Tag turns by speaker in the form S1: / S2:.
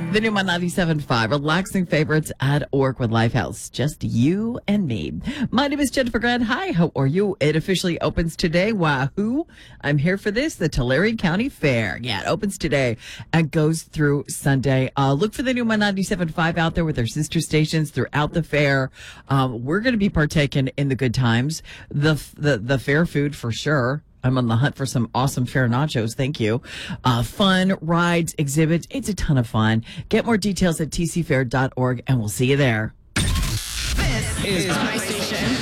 S1: The new 97.5, relaxing favorites at Orc with Lifehouse. Just you and me. My name is Jennifer Grant. Hi, how are you? It officially opens today. Wahoo! I'm here for this, the Tulare County Fair. Yeah, it opens today and goes through Sunday. Look for the new 97.5 out there with their sister stations throughout the fair. We're going to be partaking in the good times, the fair food for sure. I'm on the hunt for some awesome fair nachos. Thank you. Fun, rides, exhibits. It's a ton of fun. Get more details at tcfair.org, and we'll see you there.
S2: This is My